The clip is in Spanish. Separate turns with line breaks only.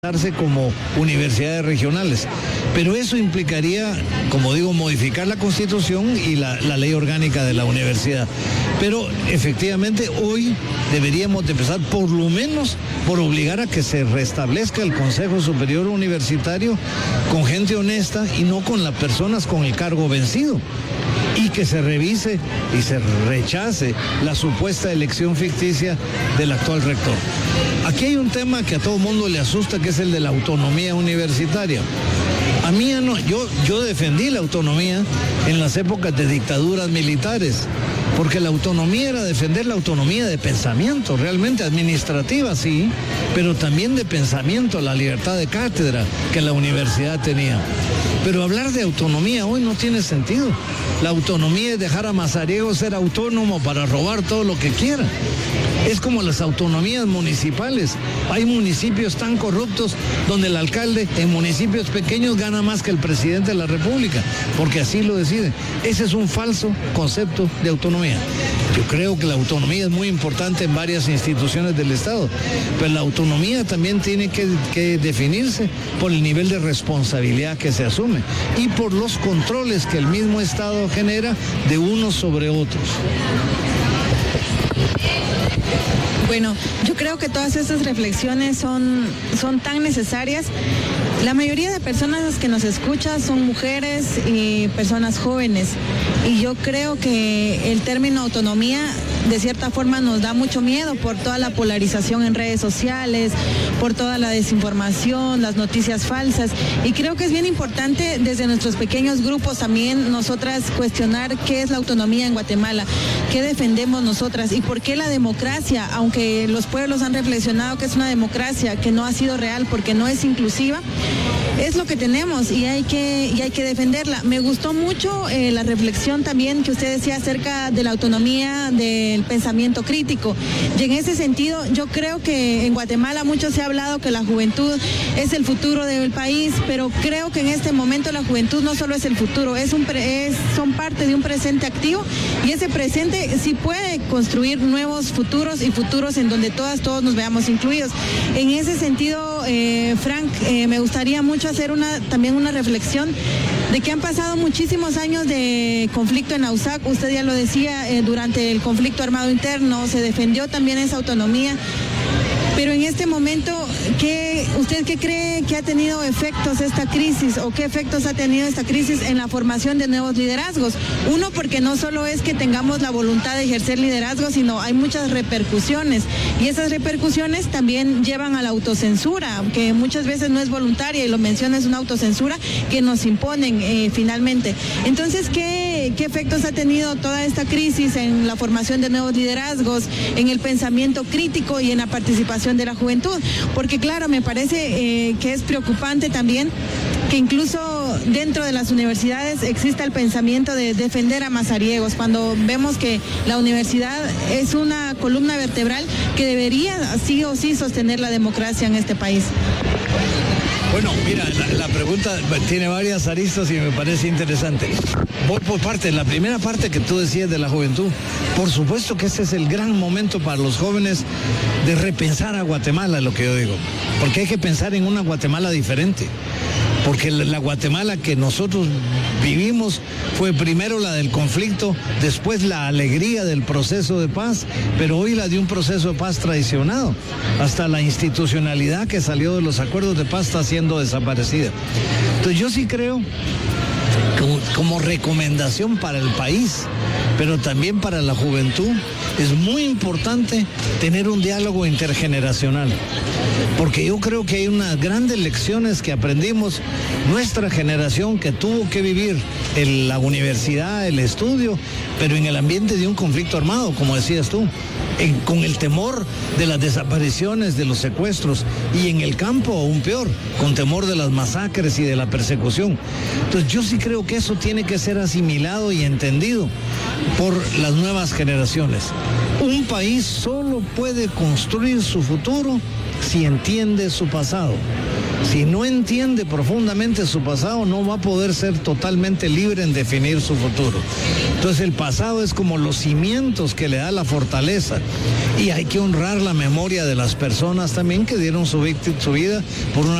como universidades regionales, pero eso implicaría, como digo, modificar la Constitución y la ley orgánica de la universidad. Pero efectivamente hoy deberíamos de empezar por lo menos por obligar a que se restablezca el Consejo Superior Universitario con gente honesta y no con las personas con el cargo vencido, y que se revise y se rechace la supuesta elección ficticia del actual rector. Aquí hay un tema que a todo mundo le asusta, que es el de la autonomía universitaria. A mí no, yo defendí la autonomía en las épocas de dictaduras militares, porque la autonomía era defender la autonomía de pensamiento, realmente administrativa sí, pero también de pensamiento, la libertad de cátedra que la universidad tenía. Pero hablar de autonomía hoy no tiene sentido. La autonomía es dejar a Mazariegos ser autónomo para robar todo lo que quiera. Es como las autonomías municipales. Hay municipios tan corruptos donde el alcalde en municipios pequeños gana más que el presidente de la República, porque así lo decide. Ese es un falso concepto de autonomía. Yo creo que la autonomía es muy importante en varias instituciones del Estado, pero la autonomía también tiene que definirse por el nivel de responsabilidad que se asume y por los controles que el mismo Estado genera de unos sobre otros.
Bueno, yo creo que todas estas reflexiones son tan necesarias. La mayoría de personas que nos escuchan son mujeres y personas jóvenes. Y yo creo que el término autonomía de cierta forma nos da mucho miedo por toda la polarización en redes sociales, por toda la desinformación, las noticias falsas. Y creo que es bien importante desde nuestros pequeños grupos también nosotras cuestionar qué es la autonomía en Guatemala, qué defendemos nosotras y por qué la democracia, aunque los pueblos han reflexionado que es una democracia que no ha sido real porque no es inclusiva, es lo que tenemos y hay que defenderla. Me gustó mucho la reflexión también que usted decía acerca de la autonomía del pensamiento crítico. Y en ese sentido, yo creo que en Guatemala mucho se ha hablado que la juventud es el futuro del país, pero creo que en este momento la juventud no solo es el futuro, son parte de un presente activo y ese presente sí puede construir nuevos futuros y futuros en donde todos nos veamos incluidos. En ese sentido, Frank, me gustaría mucho hacer también una reflexión de que han pasado muchísimos años de conflicto en AUSAC. Usted ya lo decía, durante el conflicto armado interno se defendió también esa autonomía. Pero en este momento, ¿usted qué cree que ha tenido efectos esta crisis o qué efectos ha tenido esta crisis en la formación de nuevos liderazgos? Uno, porque no solo es que tengamos la voluntad de ejercer liderazgo, sino hay muchas repercusiones y esas repercusiones también llevan a la autocensura, que muchas veces no es voluntaria y lo menciona, es una autocensura que nos imponen finalmente. Entonces, ¿qué efectos ha tenido toda esta crisis en la formación de nuevos liderazgos, en el pensamiento crítico y en la participación de la juventud? Porque claro, me parece que es preocupante también que incluso dentro de las universidades exista el pensamiento de defender a Mazariegos, cuando vemos que la universidad es una columna vertebral que debería sí o sí sostener la democracia en este país.
Bueno, mira, la pregunta tiene varias aristas y me parece interesante. Voy por partes. La primera parte que tú decías de la juventud, por supuesto que este es el gran momento para los jóvenes de repensar a Guatemala, lo que yo digo, porque hay que pensar en una Guatemala diferente. Porque la Guatemala que nosotros vivimos fue primero la del conflicto, después la alegría del proceso de paz, pero hoy la de un proceso de paz traicionado. Hasta la institucionalidad que salió de los acuerdos de paz está siendo desaparecida. Entonces yo sí creo, como recomendación para el país, pero también para la juventud, es muy importante tener un diálogo intergeneracional, porque yo creo que hay unas grandes lecciones que aprendimos nuestra generación que tuvo que vivir en la universidad, el estudio, pero en el ambiente de un conflicto armado, como decías tú, con el temor de las desapariciones, de los secuestros, y en el campo aún peor, con temor de las masacres y de la persecución. Entonces yo sí creo que eso tiene que ser asimilado y entendido por las nuevas generaciones. Un país solo puede construir su futuro si entiende su pasado. Si no entiende profundamente su pasado, no va a poder ser totalmente libre en definir su futuro. Entonces el pasado es como los cimientos que le da la fortaleza, y hay que honrar la memoria de las personas también que dieron su vida por una